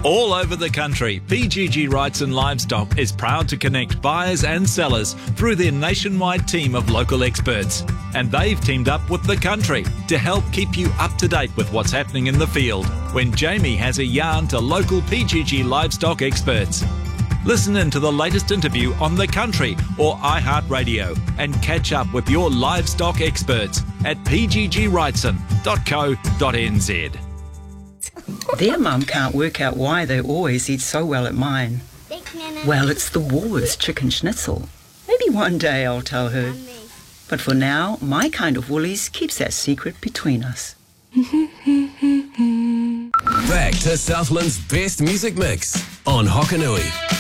All over the country, PGG Wrightson Livestock is proud to connect buyers and sellers through their nationwide team of local experts. And they've teamed up with The Country to help keep you up to date with what's happening in the field when Jamie has a yarn to local PGG livestock experts. Listen in to the latest interview on The Country or iHeartRadio and catch up with your livestock experts at pggwrightson.co.nz. Their mum can't work out why they always eat so well at mine. Well, it's the Woolworths chicken schnitzel. Maybe one day I'll tell her. But for now, my kind of Woolies keeps that secret between us. Back to Southland's best music mix on Hokanui.